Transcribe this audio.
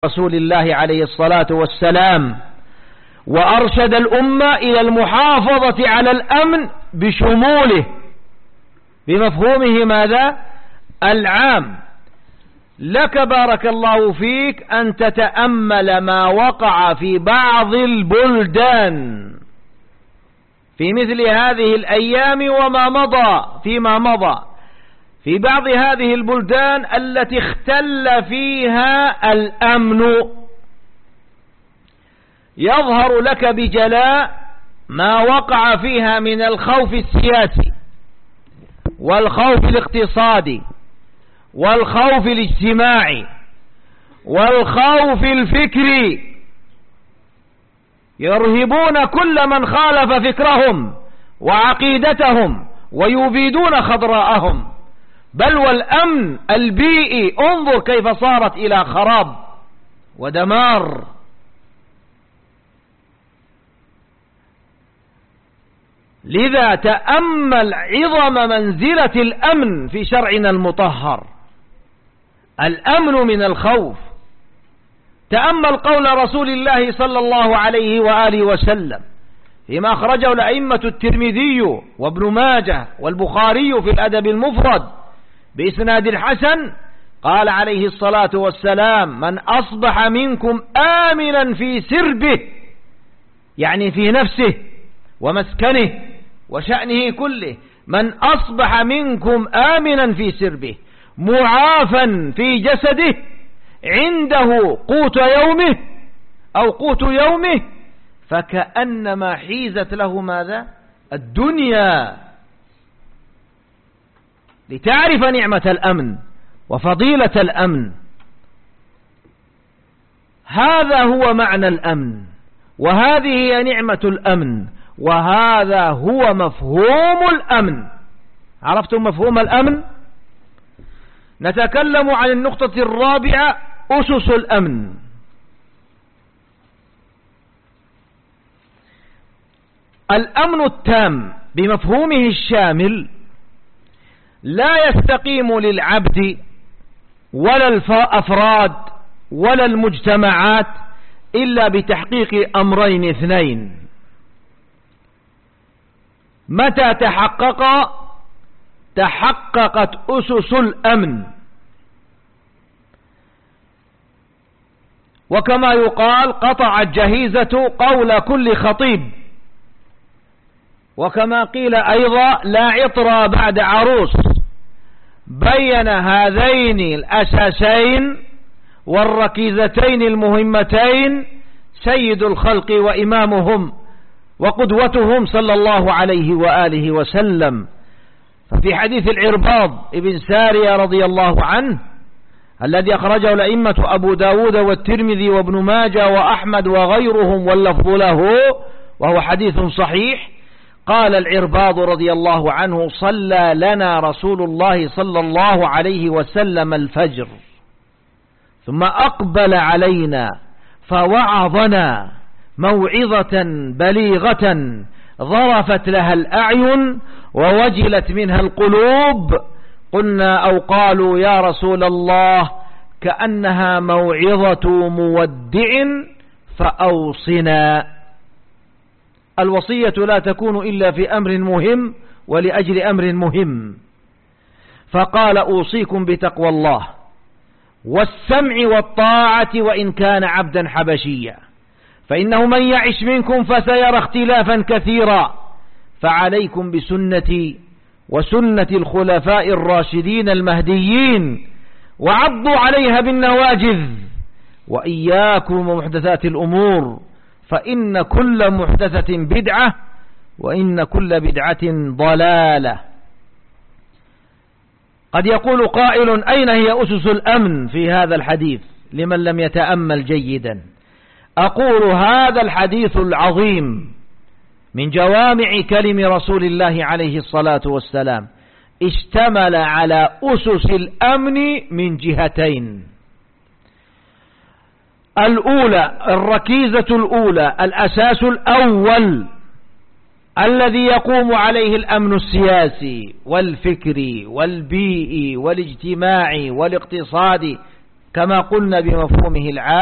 رسول الله عليه الصلاة والسلام، وأرشد الأمة إلى المحافظة على الأمن بشموله بمفهومه ماذا؟ العام. لك بارك الله فيك أن تتأمل ما وقع في بعض البلدان في مثل هذه الأيام وما مضى فيما مضى، في بعض هذه البلدان التي اختل فيها الأمن. يظهر لك بجلاء ما وقع فيها من الخوف السياسي والخوف الاقتصادي والخوف الاجتماعي والخوف الفكري، يرهبون كل من خالف فكرهم وعقيدتهم ويبيدون خضراءهم، بل والأمن البيئي انظر كيف صارت إلى خراب ودمار. لذا تأمل عظم منزلة الأمن في شرعنا المطهر، الأمن من الخوف. تأمل قول رسول الله صلى الله عليه وآله وسلم فيما أخرجه الأئمة الترمذي وابن ماجه والبخاري في الأدب المفرد بإسناد الحسن، قال عليه الصلاة والسلام: من أصبح منكم آمنا في سربه، يعني في نفسه ومسكنه وشأنه كله، من أصبح منكم آمنا في سربه معافا في جسده عنده قوت يومه أو قوت يومه، فكأنما حيزت له ماذا؟ الدنيا. لتعرف نعمة الأمن وفضيلة الأمن. هذا هو معنى الأمن، وهذه هي نعمة الأمن، وهذا هو مفهوم الأمن. عرفتم مفهوم الأمن؟ نتكلم عن النقطة الرابعة، أسس الأمن. الأمن التام بمفهومه الشامل لا يستقيم للعبد ولا الأفراد ولا المجتمعات إلا بتحقيق أمرين اثنين. متى تحققت أسس الأمن، وكما يقال قطعت جهيزة قول كل خطيب، وكما قيل أيضا لا عطر بعد عروس. بين هذين الأساسين والركيزتين المهمتين سيد الخلق وإمامهم وقدوتهم صلى الله عليه وآله وسلم. ففي حديث العرباض ابن سارية رضي الله عنه الذي أخرجه الأئمة أبو داود والترمذي وابن ماجه وأحمد وغيرهم واللفظ له وهو حديث صحيح، قال العرباض رضي الله عنه: صلى لنا رسول الله صلى الله عليه وسلم الفجر ثم أقبل علينا فوعظنا موعظة بليغة ظرفت لها الأعين ووجلت منها القلوب. قلنا أو قالوا يا رسول الله كأنها موعظة مودع فأوصنا. الوصية لا تكون إلا في أمر مهم ولأجل أمر مهم، فقال: أوصيكم بتقوى الله والسمع والطاعة وإن كان عبدا حبشيا، فإنه من يعش منكم فسيرى اختلافا كثيرا، فعليكم بسنتي وسنة الخلفاء الراشدين المهديين وعضوا عليها بالنواجذ، وإياكم ومحدثات الأمور، فإن كل محدثة بدعة وإن كل بدعة ضلالة. قد يقول قائل: أين هي أسس الأمن في هذا الحديث لمن لم يتأمل جيدا؟ أقول: هذا الحديث العظيم من جوامع كلم رسول الله عليه الصلاة والسلام اشتمل على أسس الأمن من جهتين. الأولى، الركيزة الأولى، الأساس الأول الذي يقوم عليه الأمن السياسي والفكري والبيئي والاجتماعي والاقتصادي كما قلنا بمفهومه العام،